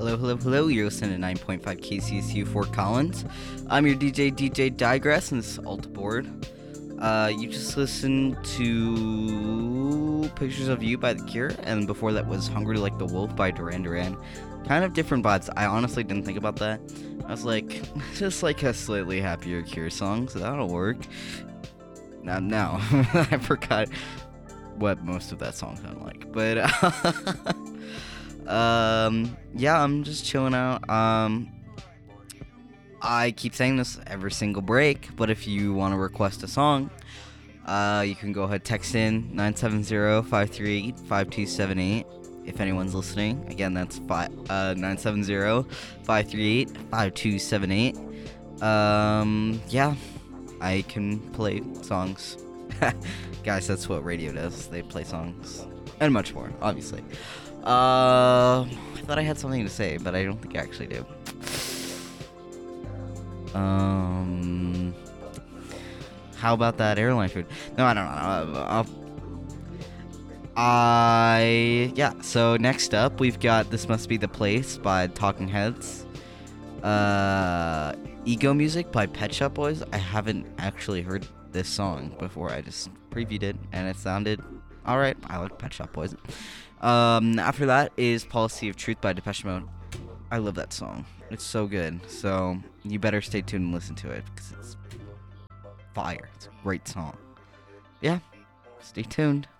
Hello, hello, hello. You're listening to 9.5 KCSU Fort Collins. I'm your DJ Digress, and this is Alt Board. You just listened to Pictures of You by The Cure, and before that was Hungry Like the Wolf by Duran Duran. Kind of different vibes. I honestly didn't think about that. I was like, just like a slightly happier Cure song, so that'll work. Now, I forgot what most of that song sounded like, but yeah, I'm just chilling out. I keep saying this every single break, but if you want to request a song, you can go ahead, text in 970-538-5278 if anyone's listening. Again, that's 970-538-5278. Yeah, I can play songs. Guys, that's what radio does. They play songs. And much more, obviously. I thought I had something to say, but I don't think I actually do. How about that airline food? No, I don't know. Yeah, so next up, we've got This Must Be the Place by Talking Heads. Ego Music by Pet Shop Boys. I haven't actually heard this song before. I just previewed it, and it sounded alright. I like Pet Shop Boys. After that is Policy of Truth by Depeche Mode. I love that song. It's so good. So you better stay tuned and listen to it because it's fire. It's a great song. Yeah, stay tuned.